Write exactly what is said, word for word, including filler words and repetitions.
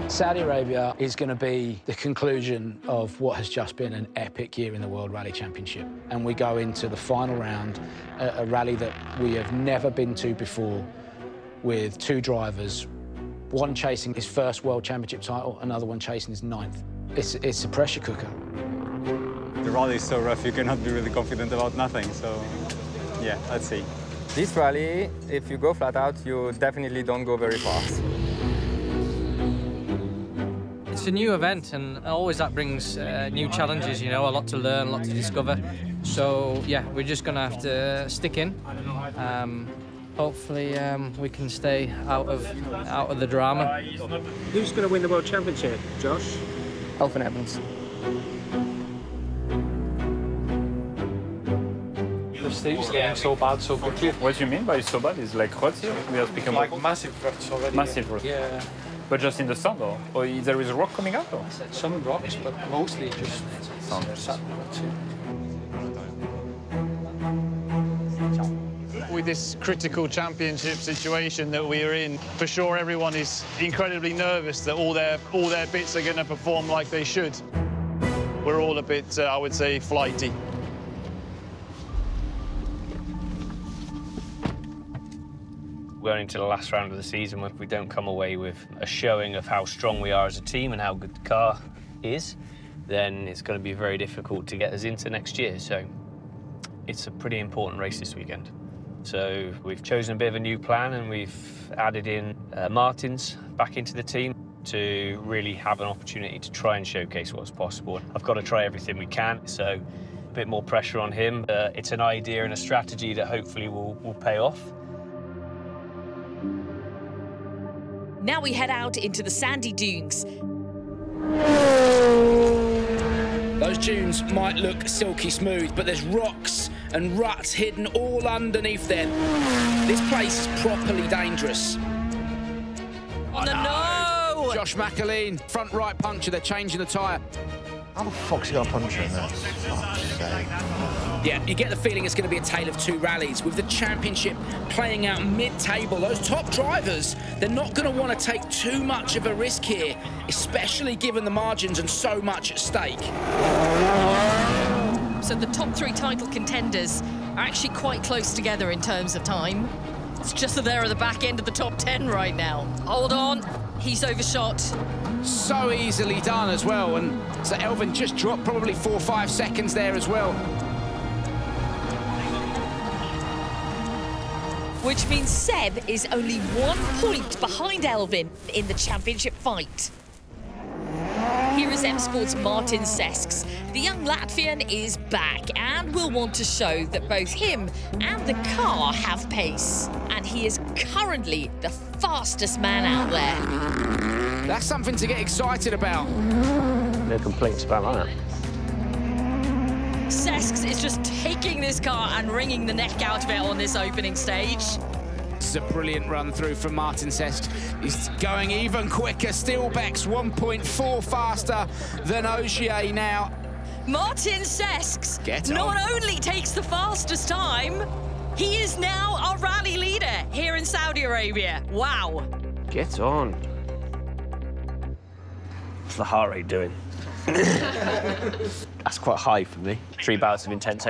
Saudi Arabia is going to be the conclusion of what has just been an epic year in the World Rally Championship. And we go into the final round, a, a rally that we have never been to before, with two drivers, one chasing his first World Championship title, another one chasing his ninth. It's, it's a pressure cooker. The rally is so rough, you cannot be really confident about nothing, so yeah, let's see. This rally, if you go flat out, you definitely don't go very fast. It's a new event, and always that brings uh, new challenges, you know, a lot to learn, a lot to discover. So, yeah, we're just going to have to stick in. Um, hopefully um, we can stay out of, out of the drama. Who's going to win the World Championship, Josh? Elfyn Evans. The stage is getting so bad so quickly. What you mean by so bad is like hot here? We are speaking Like about massive ruts already. massive ruts. Yeah. But just in the sun, or, or there is rock coming out? Or? Some rocks, but mostly just Sand. sand ruts. With this critical championship situation that we are in, for sure everyone is incredibly nervous that all their all their bits are going to perform like they should. We're all a bit, uh, I would say, flighty. Going into the last round of the season, if we don't come away with a showing of how strong we are as a team and how good the car is, then it's going to be very difficult to get us into next year. So it's a pretty important race this weekend. So we've chosen a bit of a new plan, and we've added in uh, Martins back into the team to really have an opportunity to try and showcase what's possible. I've got to try everything we can, so a bit more pressure on him. Uh, it's an idea and a strategy that hopefully will, will pay off. Now we head out into the sandy dunes. Those dunes might look silky smooth, but there's rocks and ruts hidden all underneath them. This place is properly dangerous. Oh, no! Josh McAleen, front right puncture, they're changing the tyre. How the fuck's he got a puncture in this? Fuck's sake. Yeah, you get the feeling it's going to be a tale of two rallies, with the championship playing out mid-table. Those top drivers, they're not going to want to take too much of a risk here, especially given the margins and so much at stake. So the top three title contenders are actually quite close together in terms of time. It's just that they're at the back end of the top ten right now. Hold on, he's overshot. So easily done as well, and so Elfyn just dropped probably four or five seconds there as well. Which means Seb is only one point behind Elfyn in the championship fight. Here is M Sport's Martin Cesks. The young Latvian is back and will want to show that both him and the car have pace. And he is currently the fastest man out there. That's something to get excited about. No complaints about that. Cesks is just taking this car and wringing the neck out of it on this opening stage. This is a brilliant run through from Martin Cesks. He's going even quicker. Steelbeck's one point four faster than Ogier now. Martin Cesks Get on. not only takes the fastest time, he is now our rally leader here in Saudi Arabia. Wow. Get on. What's the heart rate doing? That's quite high for me. Three bouts of intense